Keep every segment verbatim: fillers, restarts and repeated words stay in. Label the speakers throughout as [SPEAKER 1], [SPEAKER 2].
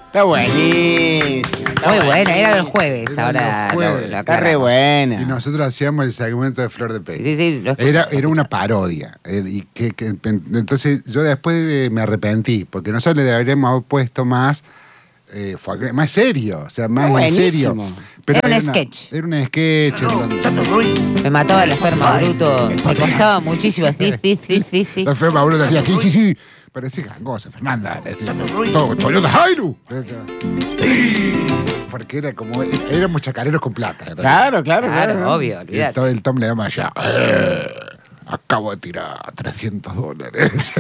[SPEAKER 1] Está buenísimo.
[SPEAKER 2] Muy buena, era los jueves,
[SPEAKER 3] Era
[SPEAKER 2] ahora
[SPEAKER 3] los jueves.
[SPEAKER 2] lo- lo
[SPEAKER 1] Está re
[SPEAKER 2] aclaramos.
[SPEAKER 1] buena.
[SPEAKER 3] Y nosotros hacíamos el segmento de Flor de Peña.
[SPEAKER 2] Sí, sí, lo escucho,
[SPEAKER 3] Era,
[SPEAKER 2] lo
[SPEAKER 3] era una
[SPEAKER 2] escucho.
[SPEAKER 3] parodia. Eh, Y que, que- entonces yo después eh, me arrepentí, porque nosotros le deberíamos haber puesto más, eh, fue- más serio, o sea, más
[SPEAKER 1] Está
[SPEAKER 3] en serio.
[SPEAKER 1] buenísimo.
[SPEAKER 2] Era un
[SPEAKER 3] una-
[SPEAKER 2] sketch.
[SPEAKER 3] Era un sketch. en donde-
[SPEAKER 2] Me mataba la enferma bruto. Me costaba muchísimo. Sí, sí, sí, sí, sí.
[SPEAKER 3] La enferma uno decía, sí, sí, sí. Parecía gangosa, Fernanda. Todo, Toyota Hilux. Porque era como, éramos chacareros con plata. ¿verdad?
[SPEAKER 1] Claro, claro,
[SPEAKER 2] Claro,
[SPEAKER 1] claro.
[SPEAKER 2] obvio,
[SPEAKER 3] El,
[SPEAKER 2] olvídate.
[SPEAKER 3] to- el Tom le llama allá. "Eh, acabo de tirar trescientos dólares.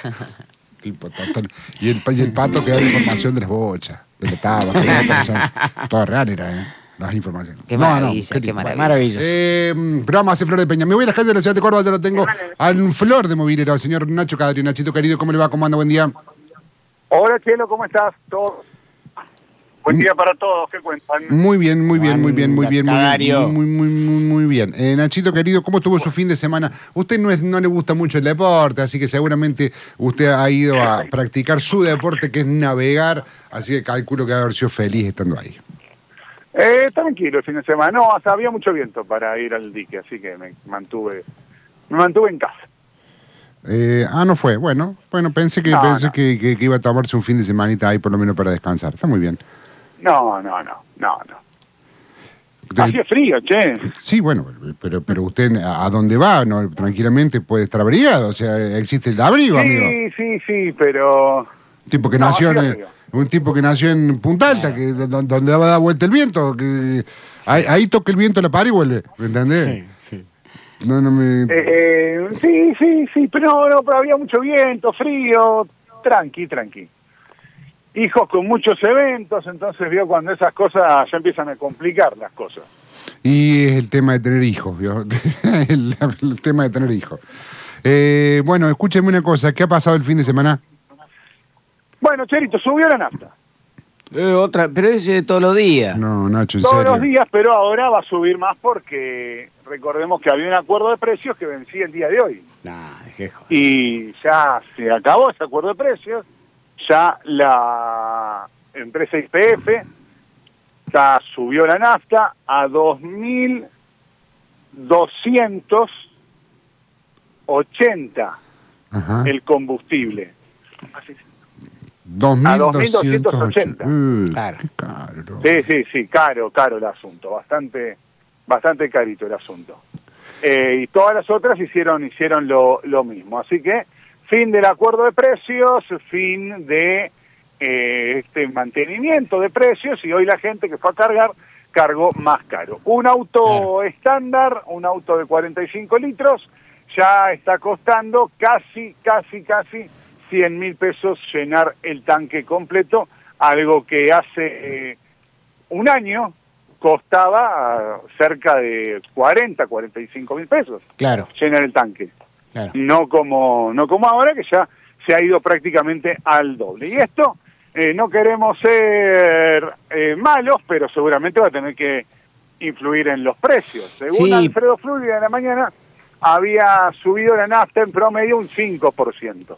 [SPEAKER 3] Tipo, total. Y el, y el pato que da información de las bochas, de la taba, que da información. Todo real era, ¿eh? Las informaciones.
[SPEAKER 2] Qué
[SPEAKER 3] No, no,
[SPEAKER 2] maravilla, qué
[SPEAKER 3] lindo.
[SPEAKER 2] maravilla.
[SPEAKER 1] Maravilloso.
[SPEAKER 3] Eh, pero vamos a hacer Flor de Peña. Me voy a las calles de la ciudad de Córdoba, ya lo tengo al Flor de Movilero, señor Nacho Cadri. Nachito querido, ¿cómo le va? ¿Cómo anda? Buen día.
[SPEAKER 4] Hola, Chelo, ¿cómo estás? ¿Todos? Buen día para todos, ¿qué cuentan?
[SPEAKER 3] Muy bien, muy bien, muy bien, muy bien, muy
[SPEAKER 1] Cadario.
[SPEAKER 3] bien, muy, muy, muy, muy bien. Eh, Nachito querido, ¿cómo estuvo su fin de semana? Usted no, es, no le gusta mucho el deporte, así que seguramente usted ha ido a practicar su deporte, que es navegar, así que calculo que va a haber sido feliz estando ahí.
[SPEAKER 4] Eh, tranquilo el fin de semana. No, hasta había mucho viento para ir al dique, así que me mantuve me mantuve en casa.
[SPEAKER 3] Eh, ah, no fue. Bueno, bueno, pensé que
[SPEAKER 4] No,
[SPEAKER 3] pensé
[SPEAKER 4] no.
[SPEAKER 3] Que, que- que iba a tomarse un fin de semanita ahí por lo menos para descansar. Está muy bien.
[SPEAKER 4] No, no, no, no, no.
[SPEAKER 3] De-
[SPEAKER 4] Hacía frío, che.
[SPEAKER 3] sí, bueno, pero pero usted a a dónde va, no tranquilamente puede estar abrigado, o sea, existe el abrigo, amigo.
[SPEAKER 4] Sí, sí, sí, pero...
[SPEAKER 3] Un tipo que
[SPEAKER 4] No,
[SPEAKER 3] nació
[SPEAKER 4] hacía
[SPEAKER 3] en,
[SPEAKER 4] frío.
[SPEAKER 3] un tipo que nació en Punta Alta, que do- donde va a dar vuelta el viento, que ahí, ahí toca el viento la par y vuelve, ¿me entendés?
[SPEAKER 1] Sí, sí.
[SPEAKER 3] No, no me.
[SPEAKER 4] Eh, sí, sí, sí, pero no, no, pero había mucho viento, frío, tranqui, tranqui. Hijos con muchos eventos, entonces vio cuando esas cosas ya empiezan a complicar las cosas.
[SPEAKER 3] Y es el tema de tener hijos, ¿vio? el, el tema de tener hijos. Eh, bueno, escúcheme una cosa, ¿qué ha pasado el fin de semana?
[SPEAKER 4] Bueno, Cherito, subió la nafta.
[SPEAKER 1] Eh, otra, pero es eh, todos los días.
[SPEAKER 3] No, Nacho, en
[SPEAKER 4] Todos
[SPEAKER 3] serio.
[SPEAKER 4] los días, pero ahora va a subir más porque recordemos que había un acuerdo de precios que vencía el día de hoy.
[SPEAKER 1] Nah, dejé joder.
[SPEAKER 4] Y ya se acabó ese acuerdo de precios, ya la empresa Y P F ya subió la nafta a dos mil doscientos ochenta
[SPEAKER 3] Ajá.
[SPEAKER 4] el combustible.
[SPEAKER 3] dos mil
[SPEAKER 4] a dos mil
[SPEAKER 3] doscientos
[SPEAKER 4] doscientos ochenta.
[SPEAKER 3] Uh,
[SPEAKER 1] Claro.
[SPEAKER 3] Qué caro. ¿no?
[SPEAKER 4] Sí, sí, sí, caro, caro el asunto, bastante, bastante carito el asunto. Eh, y todas las otras hicieron, hicieron lo, lo mismo. Así que, fin del acuerdo de precios, fin de eh, este mantenimiento de precios, y hoy la gente que fue a cargar, cargó más caro. Un auto estándar, un auto de cuarenta y cinco litros, ya está costando casi, casi, casi cien mil pesos llenar el tanque completo, algo que hace eh, un año costaba uh, cerca de cuarenta, cuarenta y cinco mil pesos
[SPEAKER 1] Claro,
[SPEAKER 4] llenar el tanque.
[SPEAKER 1] claro.
[SPEAKER 4] No como, no como ahora, que ya se ha ido prácticamente al doble. Y esto, eh, no queremos ser eh, malos, pero seguramente va a tener que influir en los precios. Según
[SPEAKER 1] Sí.
[SPEAKER 4] Alfredo Fluri de la mañana, había subido la nafta en promedio un cinco por ciento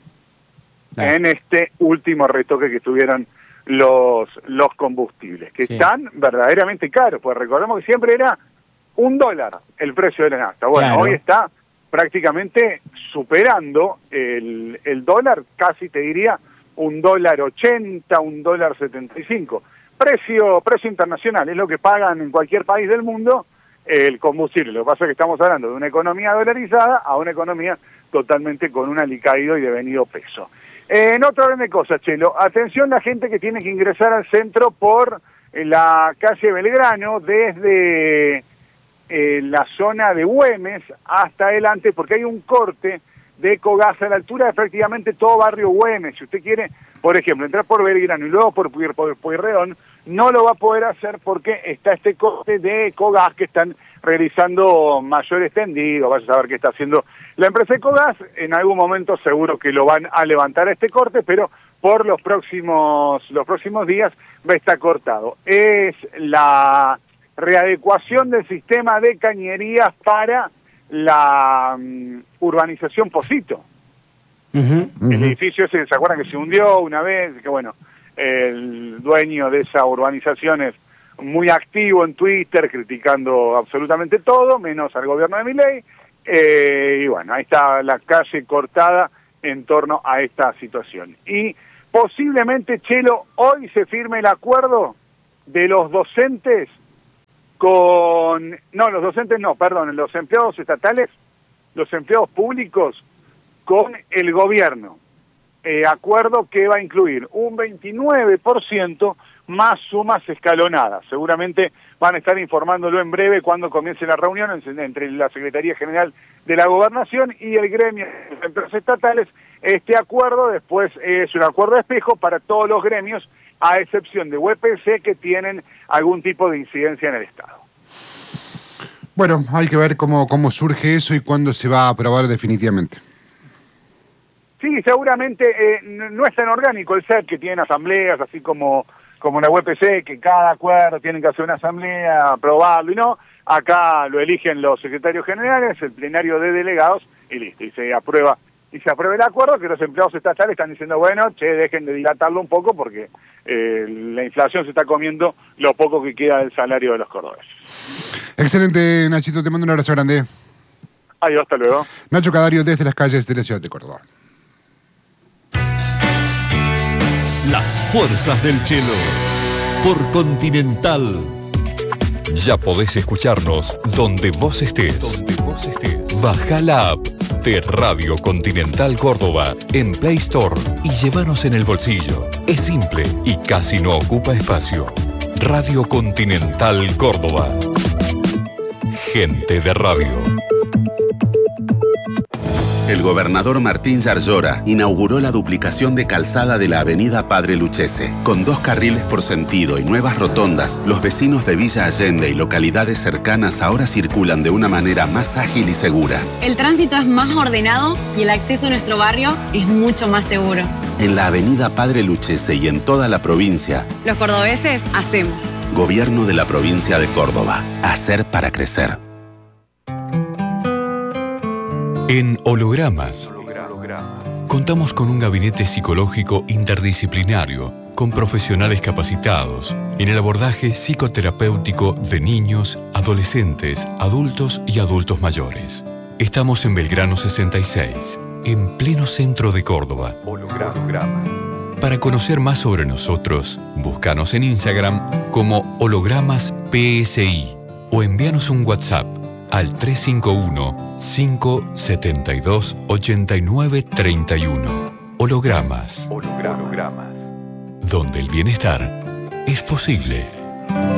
[SPEAKER 1] Claro.
[SPEAKER 4] en este último retoque que tuvieron los, los combustibles, que
[SPEAKER 1] Sí.
[SPEAKER 4] están verdaderamente caros, pues recordemos que siempre era un dólar el precio de la nafta. Bueno,
[SPEAKER 1] Claro.
[SPEAKER 4] hoy está prácticamente superando el, el dólar, casi te diría un dólar ochenta, un dólar setenta y cinco. Precio, precio internacional, es lo que pagan en cualquier país del mundo el combustible. Lo que pasa es que estamos hablando de una economía dolarizada a una economía totalmente con un alicaído y devenido peso. Eh, en otro orden de cosas, Chelo, atención la gente que tiene que ingresar al centro por eh, la calle Belgrano, desde eh, la zona de Güemes hasta adelante, porque hay un corte de Ecogás a la altura de prácticamente todo barrio Güemes. Si usted quiere, por ejemplo, entrar por Belgrano y luego por, Puy- por Pueyrredón, no lo va a poder hacer porque está este corte de Ecogás que están realizando mayor extendido. Vaya a saber qué está haciendo la empresa Ecogás. En algún momento seguro que lo van a levantar este corte, pero por los próximos, los próximos días va a estar cortado. Es la readecuación del sistema de cañerías para la um, urbanización Posito.
[SPEAKER 1] Ujú.
[SPEAKER 3] Ujú.
[SPEAKER 4] El edificio ese, ¿se acuerdan que se hundió una vez? Que bueno, el dueño de esa urbanización es muy activo en Twitter, criticando absolutamente todo, menos al gobierno de Milei, eh, y bueno, ahí está la calle cortada en torno a esta situación. Y posiblemente, Chelo, hoy se firme el acuerdo de los docentes con... No, los docentes no, perdón, los empleados estatales, los empleados públicos con el gobierno. Eh, acuerdo que va a incluir un veintinueve por ciento más sumas escalonadas. Seguramente van a estar informándolo en breve cuando comience la reunión entre la Secretaría General de la Gobernación y el gremio de los empleados estatales. Este acuerdo después es un acuerdo de espejo para todos los gremios, a excepción de U E P C, que tienen algún tipo de incidencia en el Estado.
[SPEAKER 3] Bueno, hay que ver cómo, cómo surge eso y cuándo se va a aprobar definitivamente.
[SPEAKER 4] Sí, seguramente eh, no es tan orgánico el S E P, que tiene asambleas, así como, como la U E P C, que cada acuerdo tienen que hacer una asamblea, aprobarlo y no. Acá lo eligen los secretarios generales, el plenario de delegados, y listo, y se aprueba y se aprueba el acuerdo, que los empleados estatales están diciendo, bueno, che, dejen de dilatarlo un poco porque eh, la inflación se está comiendo lo poco que queda del salario de los cordobeses.
[SPEAKER 3] Excelente, Nachito, te mando un abrazo grande.
[SPEAKER 4] Adiós, hasta luego.
[SPEAKER 3] Nacho Cadario desde las calles de la ciudad de Córdoba.
[SPEAKER 5] Las fuerzas del Chelo por Continental. Ya podés escucharnos donde vos estés. Donde vos estés. Baja la app de Radio Continental Córdoba en Play Store y llévanos en el bolsillo. Es simple y casi no ocupa espacio. Radio Continental Córdoba. Gente de radio.
[SPEAKER 6] El gobernador Martín Yarlora inauguró la duplicación de calzada de la avenida Padre Lucchese. Con dos carriles por sentido y nuevas rotondas, los vecinos de Villa Allende y localidades cercanas ahora circulan de una manera más ágil y segura.
[SPEAKER 7] El tránsito es más ordenado y el acceso a nuestro barrio es mucho más seguro.
[SPEAKER 6] En la avenida Padre Lucchese y en toda la provincia,
[SPEAKER 7] los cordobeses hacemos.
[SPEAKER 6] Gobierno de la provincia de Córdoba. Hacer para crecer.
[SPEAKER 5] En Hologramas, contamos con un gabinete psicológico interdisciplinario, con profesionales capacitados en el abordaje psicoterapéutico de niños, adolescentes, adultos y adultos mayores. Estamos en Belgrano sesenta y seis, en pleno centro de Córdoba. Hologramas. Para conocer más sobre nosotros, búscanos en Instagram como Hologramas P S I o envíanos un WhatsApp al tres cinco uno, cinco siete dos, ocho nueve tres uno. Hologramas. Hologramas. Donde el bienestar es posible.